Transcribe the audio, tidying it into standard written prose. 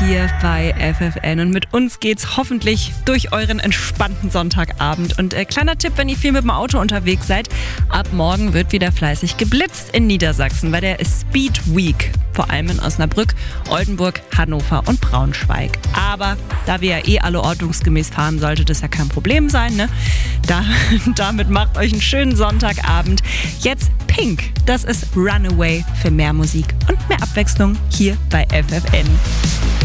hier bei FFN und mit uns geht's hoffentlich durch euren entspannten Sonntagabend. Und kleiner Tipp, wenn ihr viel mit dem Auto unterwegs seid, ab morgen wird wieder fleißig geblitzt in Niedersachsen bei der Speed Week. Vor allem in Osnabrück, Oldenburg, Hannover und Braunschweig. Aber da wir ja alle ordnungsgemäß fahren, sollte das ja kein Problem sein, ne? Damit macht euch einen schönen Sonntagabend. Jetzt Pink, das ist Runaway für mehr Musik und mehr Abwechslung hier bei FFN.